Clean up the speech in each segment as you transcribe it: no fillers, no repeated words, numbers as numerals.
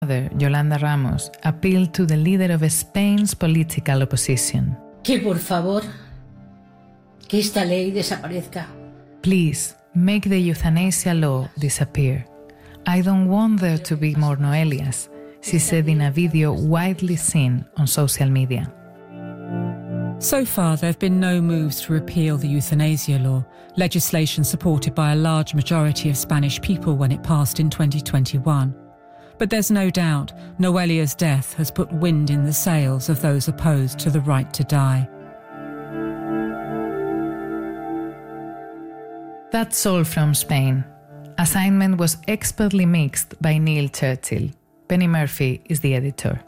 mother, Yolanda Ramos, appealed to the leader of Spain's political opposition. Que por favor, que esta ley desaparezca. Please, make the euthanasia law disappear. I don't want there to be more Noelias, she said in a video widely seen on social media. So far, there have been no moves to repeal the euthanasia law, legislation supported by a large majority of Spanish people when it passed in 2021. But there's no doubt Noelia's death has put wind in the sails of those opposed to the right to die. That's all from Spain. Assignment was expertly mixed by Neil Churchill. Penny Murphy is the editor.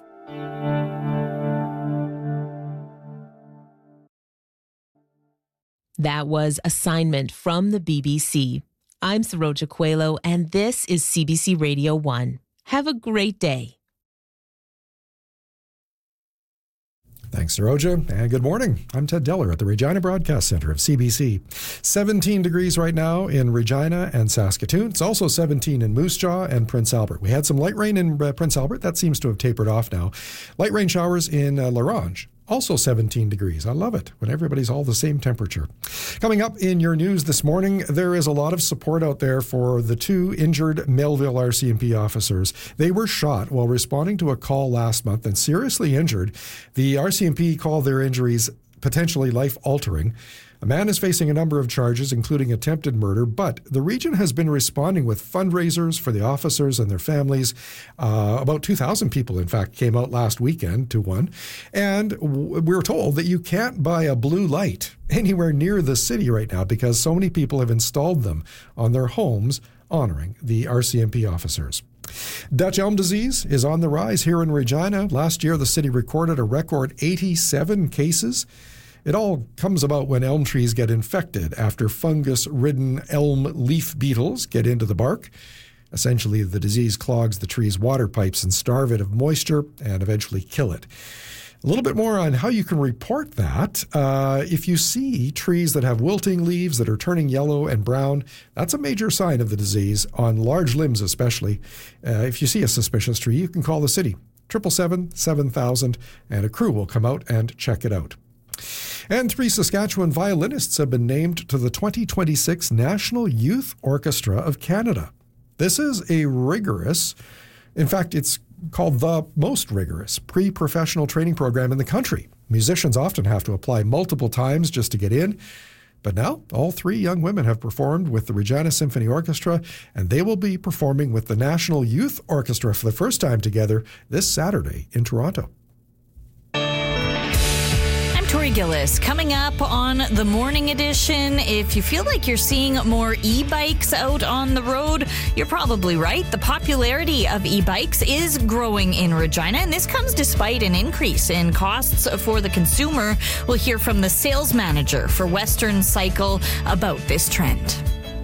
That was Assignment from the BBC. I'm Saroja Coelho, and this is CBC Radio 1. Have a great day. Thanks, Saroja, and good morning. I'm Ted Deller at the Regina Broadcast Centre of CBC. 17 degrees right now in Regina and Saskatoon. It's also 17 in Moose Jaw and Prince Albert. We had some light rain in Prince Albert. That seems to have tapered off now. Light rain showers in Larange. Also 17 degrees. I love it when everybody's all the same temperature. Coming up in your news this morning, there is a lot of support out there for the two injured Melville RCMP officers. They were shot while responding to a call last month and seriously injured. The RCMP called their injuries potentially life-altering. A man is facing a number of charges, including attempted murder, but the region has been responding with fundraisers for the officers and their families. About 2,000 people, in fact, came out last weekend to one. And we're told that you can't buy a blue light anywhere near the city right now because so many people have installed them on their homes honoring the RCMP officers. Dutch elm disease is on the rise here in Regina. Last year, the city recorded a record 87 cases. It all comes about when elm trees get infected after fungus-ridden elm leaf beetles get into the bark. Essentially, the disease clogs the tree's water pipes and starve it of moisture and eventually kill it. A little bit more on how you can report that. If you see trees that have wilting leaves that are turning yellow and brown, that's a major sign of the disease, on large limbs especially. If you see a suspicious tree, you can call the city, 777-7000, and a crew will come out and check it out. And 3 Saskatchewan violinists have been named to the 2026 National Youth Orchestra of Canada. This is a rigorous, in fact, it's called the most rigorous pre-professional training program in the country. Musicians often have to apply multiple times just to get in. But now, all 3 young women have performed with the Regina Symphony Orchestra, and they will be performing with the National Youth Orchestra for the first time together this Saturday in Toronto. Tori Gillis, coming up on the morning edition. If you feel like you're seeing more e-bikes out on the road, you're probably right. The popularity of e-bikes is growing in Regina, and this comes despite an increase in costs for the consumer. We'll hear from the sales manager for Western Cycle about this trend.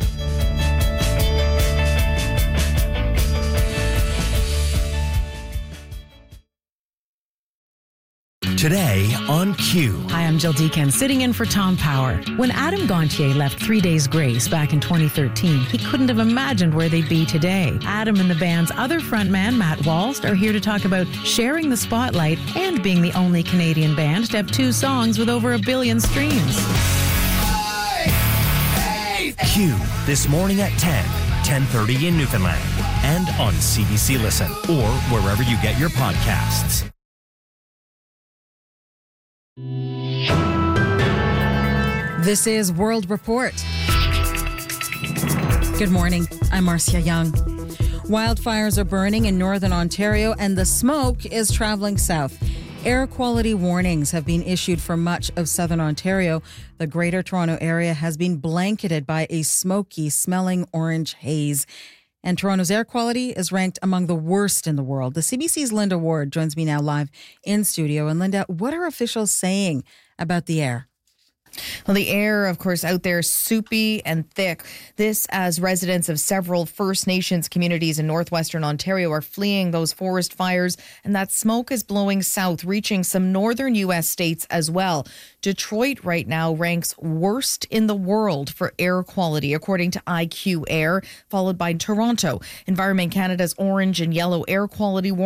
Today on Q. Hi, I'm Jill Deacon, sitting in for Tom Power. When Adam Gontier left 3 Days Grace back in 2013, he couldn't have imagined where they'd be today. Adam and the band's other frontman, Matt Walst, are here to talk about sharing the spotlight and being the only Canadian band to have 2 songs with over 1 billion streams. Q, this morning at 10:30 in Newfoundland, and on CBC Listen, or wherever you get your podcasts. This is World Report. Good morning. I'm Marcia Young. Wildfires are burning in northern Ontario and the smoke is traveling south. Air quality warnings have been issued for much of southern Ontario. The Greater Toronto area has been blanketed by a smoky smelling orange haze. And Toronto's air quality is ranked among the worst in the world. The CBC's Linda Ward joins me now live in studio. And Linda, what are officials saying about the air? Well, the air, of course, out there soupy and thick. This as residents of several First Nations communities in northwestern Ontario are fleeing those forest fires, and that smoke is blowing south, reaching some northern U.S. states as well. Detroit right now ranks worst in the world for air quality, according to IQ Air, followed by Toronto. Environment Canada's orange and yellow air quality warning